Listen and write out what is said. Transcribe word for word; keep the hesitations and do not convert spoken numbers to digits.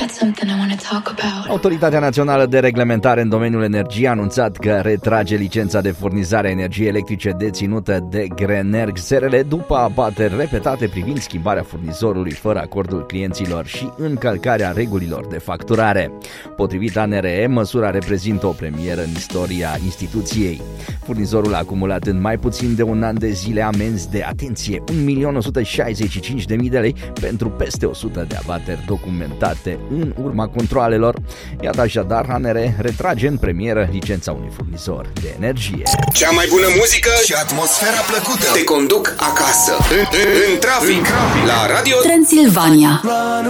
Autoritatea Națională de Reglementare în domeniul energiei a anunțat că retrage licența de furnizare a energiei electrice deținută de Grenerg S R L după abateri repetate privind schimbarea furnizorului fără acordul clienților și încălcarea regulilor de facturare. Potrivit A N R E, măsura reprezintă o premieră în istoria instituției. Furnizorul a acumulat în mai puțin de un an de zile amenzi de, atenție, un milion o sută șaizeci și cinci de mii de lei pentru peste o sută de abateri documentate în urma controalelor. Iată așadar, A N R E retrage în premieră licența unui furnizor de energie. Cea mai bună muzică și atmosfera plăcută te conduc acasă, în, în, în trafic, la Radio Transilvania.